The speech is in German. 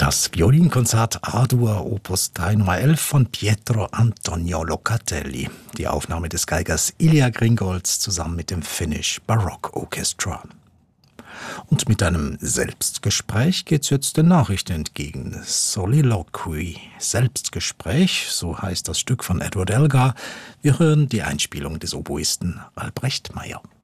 Das Violinkonzert A-Dur Opus 3 Nummer 11 von Pietro Antonio Locatelli. Die Aufnahme des Geigers Ilya Gringolds zusammen mit dem Finnish Baroque Orchestra. Und mit einem Selbstgespräch geht's jetzt den Nachrichten entgegen. Soliloquy, Selbstgespräch, so heißt das Stück von Edward Elgar. Wir hören die Einspielung des Oboisten Albrecht Meyer.